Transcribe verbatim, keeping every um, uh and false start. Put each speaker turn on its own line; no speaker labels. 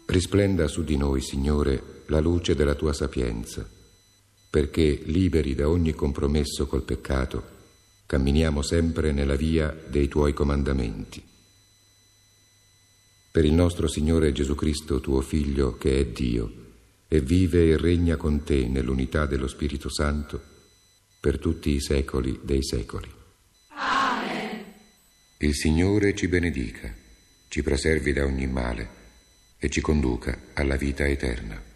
Risplenda su di noi, Signore, la luce della tua sapienza, perché, liberi da ogni compromesso col peccato, camminiamo sempre nella via dei tuoi comandamenti. Per il nostro Signore Gesù Cristo, tuo Figlio, che è Dio, e vive e regna con te nell'unità dello Spirito Santo, per tutti i secoli dei secoli.
Amen.
Il Signore ci benedica, ci preservi da ogni male e ci conduca alla vita eterna.